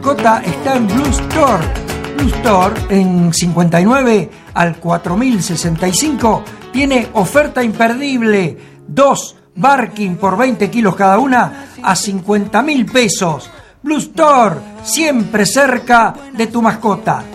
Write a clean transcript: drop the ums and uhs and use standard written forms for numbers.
Mascota está en Blue Store. Blue Store en 59 al 4065 tiene oferta imperdible. 2 Barking por 20 kilos cada una a 50.000 pesos. Blue Store, siempre cerca de tu mascota.